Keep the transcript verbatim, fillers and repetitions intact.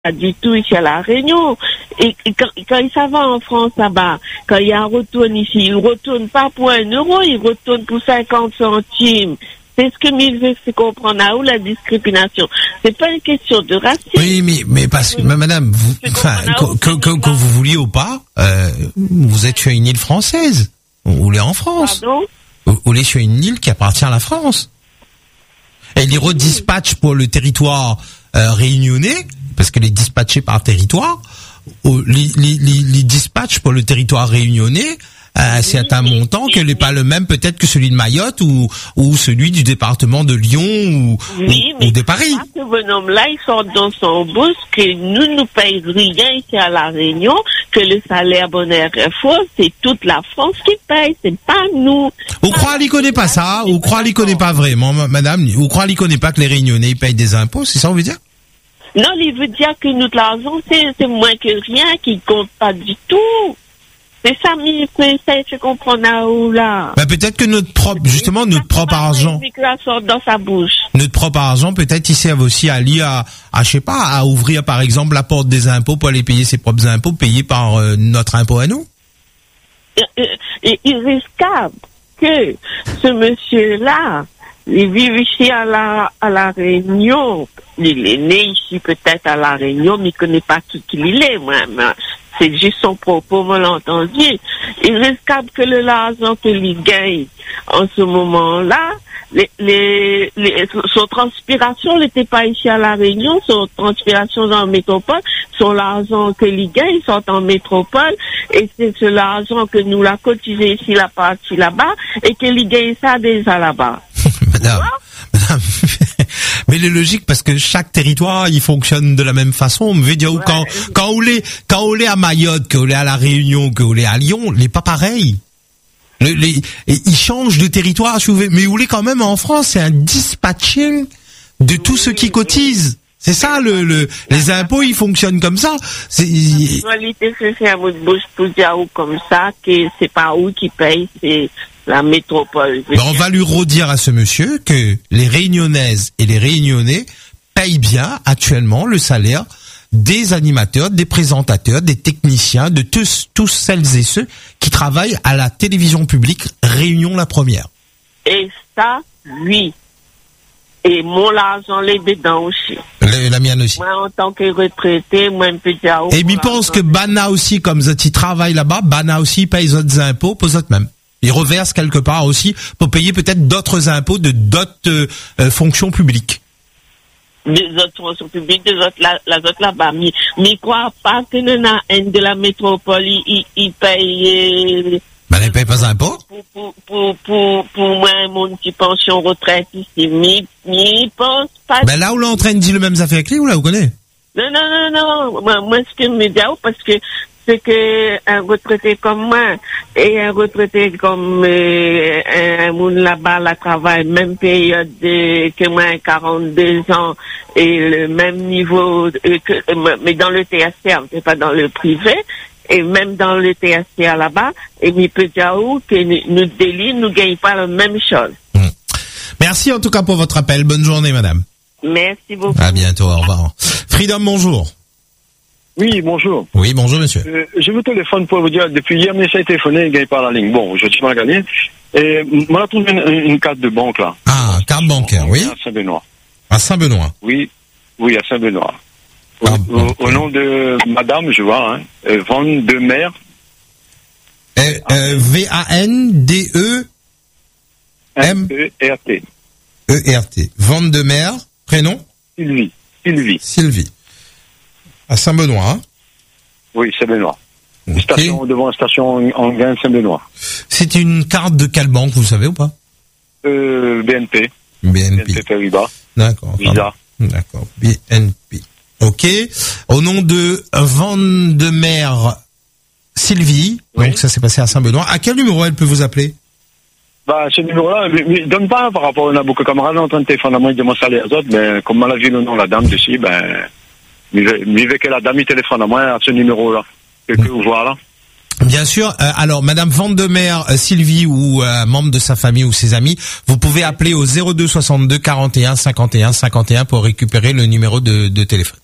pas du tout ici à La Réunion. Et, et quand, quand il s'en va en France là-bas, quand il y a un retour ici, il retourne pas pour un euro, il retourne pour cinquante centimes. C'est ce que Mille veut se comprendre à où la discrimination. C'est pas une question de racisme. Oui, mais, mais parce que, madame, vous, enfin, que, que, que, que vous vouliez ou pas, euh, vous êtes sur une île française. Vous voulez en France. Pardon? Vous voulez sur une île qui appartient à la France. Et les redispatchs pour le territoire euh, réunionnais, parce que les dispatchés par territoire, les, les, les, les dispatchs pour le territoire réunionnais, euh, c'est un montant qui n'est pas le même peut-être que celui de Mayotte ou, ou celui du département de Lyon ou, oui, ou, ou de Paris. Ce bonhomme-là, il sort dans son bus que nous nous payons rien ici à La Réunion, que le salaire bonheur faux, c'est toute la France qui paye, c'est pas nous. Vous croyez qu'il connaît pas ça? Vous croyez qu'il connaît pas vraiment, madame? Vous croyez qu'il connaît pas que les Réunionnais ils payent des impôts? C'est ça vous veut dire? Non, il veut dire que notre argent, c'est, c'est moins que rien, qui compte pas du tout. C'est ça, mais essaye de comprendre à où, là. Ben, peut-être que notre propre, justement, notre propre argent. Sort dans sa bouche. Notre propre argent, peut-être, il servent aussi à aller à, à, je sais pas, à ouvrir, par exemple, la porte des impôts pour aller payer ses propres impôts, payés par euh, notre impôt à nous. Et, et, il risque que ce monsieur-là, il vit ici à la, à la Réunion. Il est né ici peut-être à la Réunion, mais il connaît pas qui qu'il est, moi. C'est juste son propos, moi l'entendu. Il risque que le l'argent qu'il gagne en ce moment-là, les, les, les, son transpiration n'était pas ici à La Réunion, son transpiration dans la métropole, son l'argent qu'il gagne sont en métropole, et c'est ce l'argent que nous l'a cotisé ici, la partie là-bas, et qu'il gagne ça déjà là-bas. Madame, madame, mais c'est logique parce que chaque territoire il fonctionne de la même façon. On me veut dire ouais. quand quand on est quand on est à Mayotte, quand on est à la Réunion, quand on est à Lyon, n'est pas pareil. Le, les, ils changent de territoire, mais on est quand même en France, c'est un dispatching de tous ceux qui cotisent. C'est ça le, le les impôts ils fonctionnent comme ça. C'est l'actualité c'est fait à votre bouche pour dire comme ça que c'est pas où qui paye, c'est la métropole. Ben on va lui redire à ce monsieur que les Réunionnaises et les Réunionnais payent bien actuellement le salaire des animateurs, des présentateurs, des techniciens, de tous, tous celles et ceux qui travaillent à la télévision publique Réunion la Première. Et ça, oui. Et mon argent les dedans aussi. Le, la mienne aussi. Moi, en tant que retraité, moi, un peu dire. Et il pense que Bana aussi, comme ça, qui travaille là-bas, Bana aussi paye les autres impôts pour eux mêmes. Ils reversent quelque part aussi pour payer peut-être d'autres impôts de d'autres euh, fonctions publiques. Des autres fonctions publiques, des autres là, la autres là-bas. Mais, mais crois pas que nous avons un de la métropole, ils, ils payent. Ben, ils payent pas d'impôts. Pour, pour, pour, pour, pour moi, mon petit pension retraite ici, mais, mais ils pensent pas. Ben, là où l'on est en train de dire le même affaire que lui, ou là, vous connaissez? Non, non, non, non. Moi, moi, ce que me dit, parce que, c'est que un retraité comme moi et un retraité comme euh, un monde là-bas la travaille même période de, que moi quarante-deux ans et le même niveau euh, que mais dans le T S C, c'est pas dans le privé et même dans le T S C là-bas et il peut dire que nous délits nous gagnons pas la même chose. Mmh. Merci en tout cas pour votre appel. Bonne journée madame. Merci beaucoup. À bientôt, au revoir. Freedom, bonjour. Oui, bonjour. Oui, bonjour, monsieur. Euh, je vous téléphone pour vous dire, depuis hier, mais ça a téléphoné, il gagne pas la ligne. Bon, je suis mal gagné. Et, moi, j'ai trouvé une, une carte de banque, là. Ah, carte bancaire, oui. À Saint-Benoît. À Saint-Benoît. Oui, oui, à Saint-Benoît. Au, Ah, au, okay. au nom de madame, je vois, hein, euh, Van de Mer. Euh, euh, V A N D E M E R T. E R T. Van de Mer, prénom? Sylvie. Sylvie. Sylvie. À Saint-Benoît, hein? Oui, Saint-Benoît. Okay. Station, devant la station Anguin Saint-Benoît. C'est une carte de quelle banque, vous savez ou pas? Euh, B N P. B N P. B N P Paribas. D'accord. Visa. D'accord. B N P. Ok. Au nom de Van de Mer Sylvie, oui. Donc ça s'est passé à Saint-Benoît. À quel numéro elle peut vous appeler? Bah, ce numéro-là, mais, mais donne pas par rapport à beaucoup de camarades en train de téléphoner à moi, il demande ça les autres, mais comme elle a vu le nom de la dame dessus, ben, mais veut que la dame, il téléphone à moi à ce numéro-là. Que, que vous voyez là. Bien sûr. Euh, alors, Madame Van de Mer, euh, Sylvie ou euh, membre de sa famille ou ses amis, vous pouvez appeler au zéro deux soixante-deux quarante et un cinquante et un cinquante et un pour récupérer le numéro de, de téléphone.